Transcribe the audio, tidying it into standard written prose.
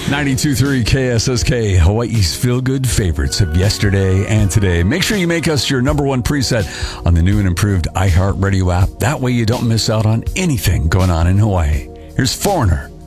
92.3 KSSK, Hawaii's feel-good favorites of yesterday and today. Make sure you make us your number one preset on the new and improved iHeartRadio app. That way you don't miss out on anything going on in Hawaii. Here's Foreigner.